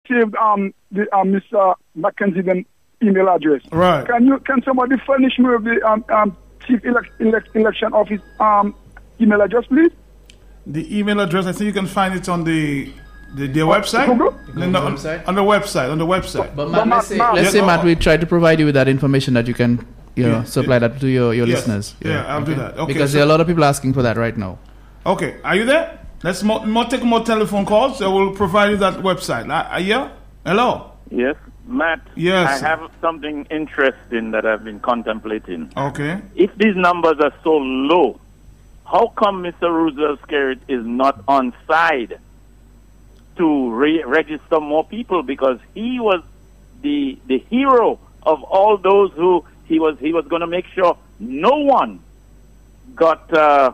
saved Mr. Mackenzie then email address. Right. Can somebody furnish me with the Chief Election Office email address, please? The email address, I think you can find it on their website. On the website. But Matt, let's say Matt, we try to provide you with that information that you can supply that to your listeners. Yeah, I'll do that. Okay, because there are a lot of people asking for that right now. Okay, are you there? Let's take more telephone calls. So we'll provide you that website. Are you? Hello? Yes, Matt. Yes. I have something interesting that I've been contemplating. Okay. If these numbers are so low, how come Mr. Roosevelt Skerrit is not on side to register more people? Because he was the hero of all those who he was going to make sure no one got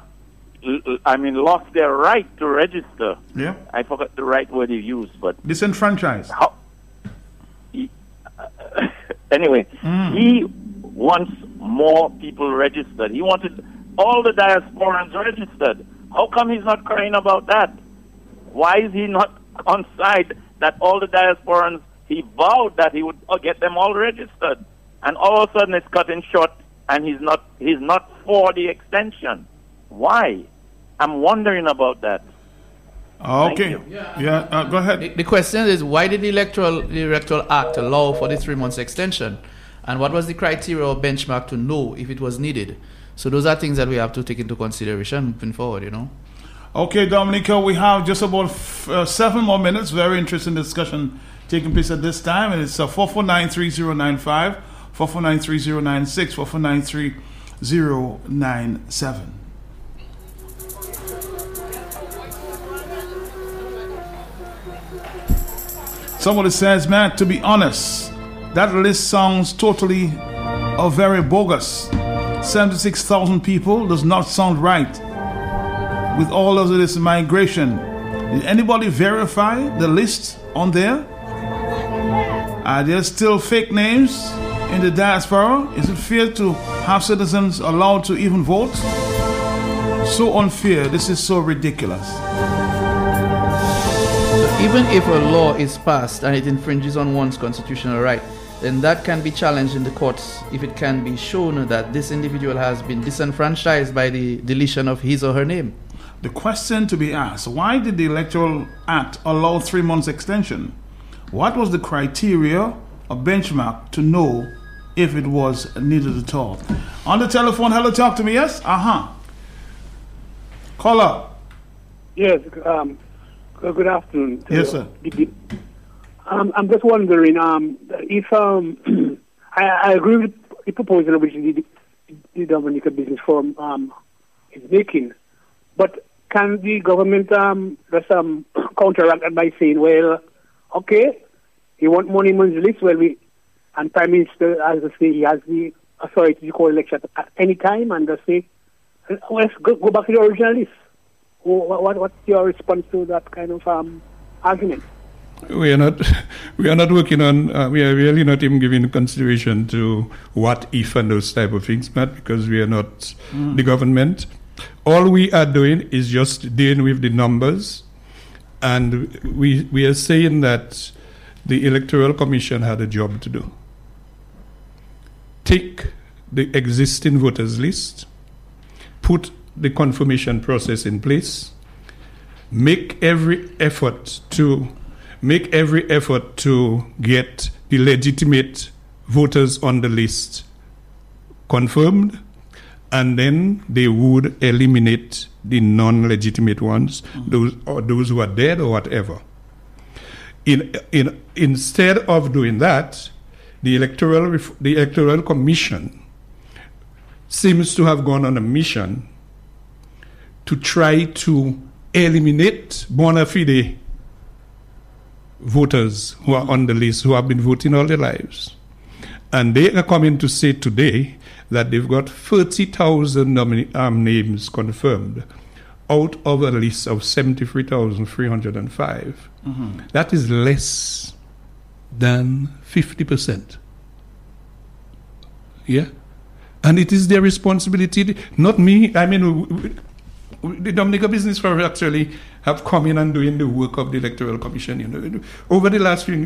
lost their right to register. Yeah. I forgot the right word he used, but disenfranchised. Anyway, he wants more people registered. He wanted all the diasporans registered. How come he's not crying about that? Why is he not on side that all the diasporans, he vowed that he would get them all registered, and all of a sudden it's cutting short and he's not for the extension? Why? I'm wondering about that. Okay. Go ahead. The question is, why did the Electoral Act allow for the 3 months extension? And what was the criteria or benchmark to know if it was needed? So those are things that we have to take into consideration moving forward, Okay, Dominica, we have just about 7 more minutes. Very interesting discussion taking place at this time. And it's 4493095, 4493096, 4493097. Somebody says, man, to be honest, that list sounds totally very bogus. 76,000 people does not sound right with all of this migration. Did anybody verify the list on there? Are there still fake names in the diaspora? Is it fair to have citizens allowed to even vote? So unfair. This is so ridiculous. Even if a law is passed and it infringes on one's constitutional right, then that can be challenged in the courts if it can be shown that this individual has been disenfranchised by the deletion of his or her name. The question to be asked, why did the Electoral Act allow 3 months extension? What was the criteria or benchmark to know if it was needed at all? On the telephone, hello, talk to me, yes? Caller. Yes, good afternoon. Yes, sir. I'm just wondering if I agree with the proposal which the Dominica Business Forum is making, but can the government just counteract that by saying, well, okay, you want money on the list, and Prime Minister, as I say, he has the authority to call election at any time, and just say, let's go back to the original list. What's your response to that kind of argument? We are not working on. We are really not even giving consideration to what if and those type of things, Matt, because we are not the government. All we are doing is just dealing with the numbers, and we are saying that the Electoral Commission had a job to do. Take the existing voters list, put the confirmation process in place, make every effort to get the legitimate voters on the list confirmed, and then they would eliminate the non-legitimate ones, those who are dead or whatever. Instead of doing that, the Electoral Commission seems to have gone on a mission to try to eliminate bona fide voters who are on the list, who have been voting all their lives. And they are coming to say today that they've got 30,000 names confirmed out of a list of 73,305. That is less than 50%. Yeah? And it is their responsibility, not me. I mean, the Dominica Business Forum actually have come in and doing the work of the Electoral Commission. Over the last few